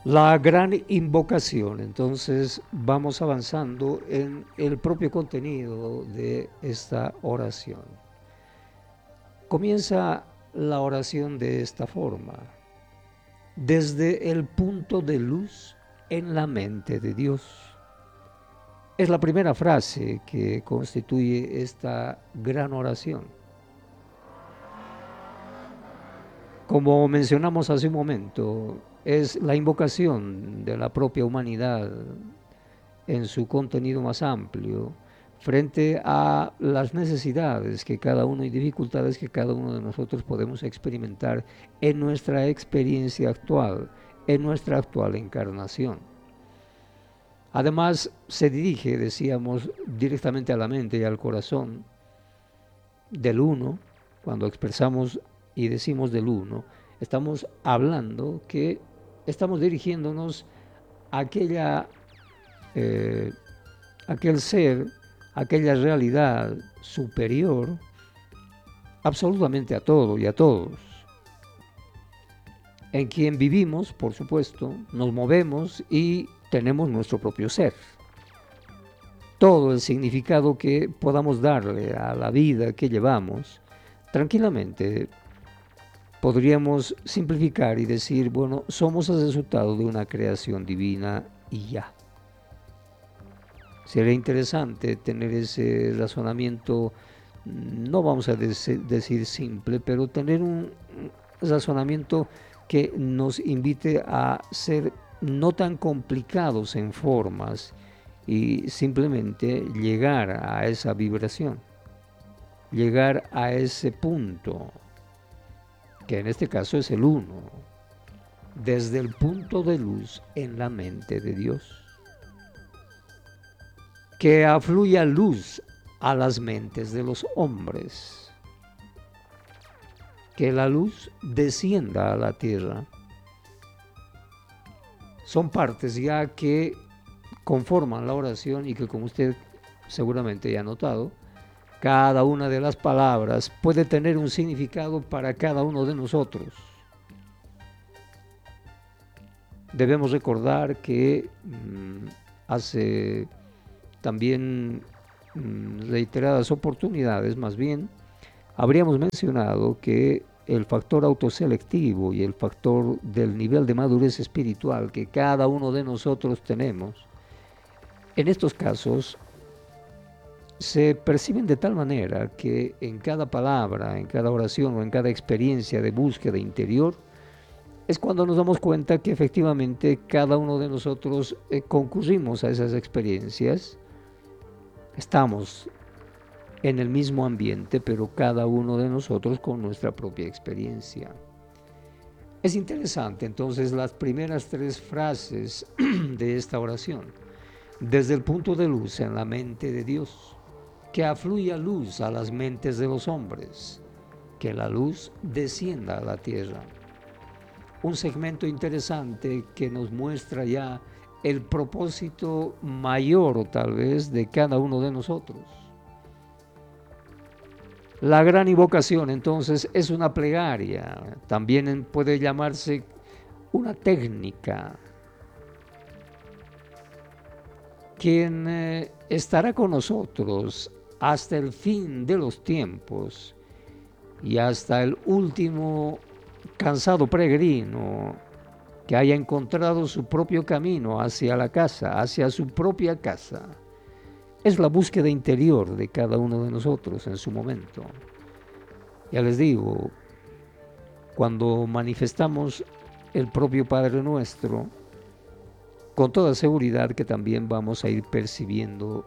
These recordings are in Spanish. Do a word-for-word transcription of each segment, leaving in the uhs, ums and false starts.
La gran invocación. Entonces vamos avanzando en el propio contenido de esta oración. Comienza la oración de esta forma: desde el punto de luz en la mente de Dios. Es la primera frase que constituye esta gran oración. Como mencionamos hace un momento, es la invocación de la propia humanidad en su contenido más amplio frente a las necesidades que cada uno y dificultades que cada uno de nosotros podemos experimentar en nuestra experiencia actual, en nuestra actual encarnación. Además, se dirige, decíamos, directamente a la mente y al corazón del uno. Cuando expresamos y decimos del uno, estamos hablando que estamos dirigiéndonos a aquella, eh, aquel ser, aquella realidad superior absolutamente a todo y a todos, en quien vivimos, por supuesto, nos movemos y tenemos nuestro propio ser. Todo el significado que podamos darle a la vida que llevamos, tranquilamente podríamos simplificar y decir, bueno, somos el resultado de una creación divina y ya. Sería interesante tener ese razonamiento, no vamos a decir simple, pero tener un razonamiento que nos invite a ser no tan complicados en formas y simplemente llegar a esa vibración, llegar a ese punto, que en este caso es el uno, desde el punto de luz en la mente de Dios. Que afluya luz a las mentes de los hombres. Que la luz descienda a la tierra. Son partes ya que conforman la oración y que, como usted seguramente ya ha notado, cada una de las palabras puede tener un significado para cada uno de nosotros. Debemos recordar que mmm, hace también mmm, reiteradas oportunidades, más bien, habríamos mencionado que el factor autoselectivo y el factor del nivel de madurez espiritual que cada uno de nosotros tenemos, en estos casos se perciben de tal manera que en cada palabra, en cada oración o en cada experiencia de búsqueda interior, es cuando nos damos cuenta que efectivamente cada uno de nosotros eh, concurrimos a esas experiencias, estamos en el mismo ambiente, pero cada uno de nosotros con nuestra propia experiencia. Es interesante entonces las primeras tres frases de esta oración. Desde el punto de luz en la mente de Dios, que afluya luz a las mentes de los hombres, que la luz descienda a la tierra. Un segmento interesante que nos muestra ya el propósito mayor, o tal vez, de cada uno de nosotros. La gran invocación, entonces, es una plegaria, también puede llamarse una técnica. Quien eh, estará con nosotros hasta el fin de los tiempos y hasta el último cansado peregrino que haya encontrado su propio camino hacia la casa, hacia su propia casa. Es la búsqueda interior de cada uno de nosotros en su momento. Ya les digo, cuando manifestamos el propio Padre Nuestro, con toda seguridad que también vamos a ir percibiendo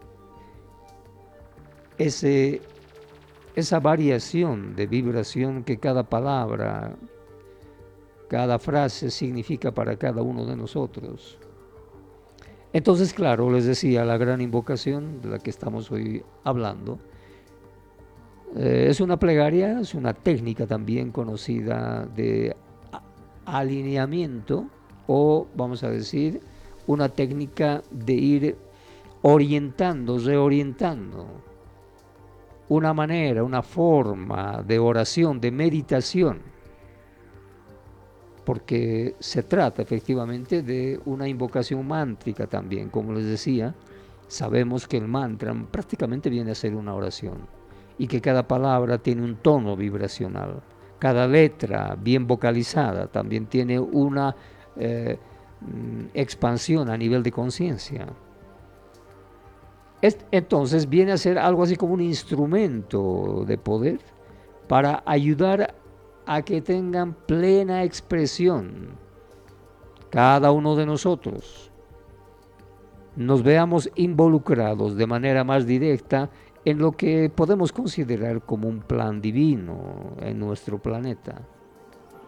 ese, esa variación de vibración que cada palabra, cada frase significa para cada uno de nosotros. Entonces, claro, les decía, la gran invocación de la que estamos hoy hablando eh, es una plegaria, es una técnica también conocida de alineamiento, o vamos a decir, una técnica de ir orientando, reorientando, una manera, una forma de oración, de meditación. porque se trata efectivamente de una invocación mántrica también. Como les decía, sabemos que el mantra prácticamente viene a ser una oración y que cada palabra tiene un tono vibracional. Cada letra bien vocalizada también tiene una eh, expansión a nivel de conciencia. Entonces viene a ser algo así como un instrumento de poder para ayudar a que tengan plena expresión cada uno de nosotros, nos veamos involucrados de manera más directa en lo que podemos considerar como un plan divino en nuestro planeta.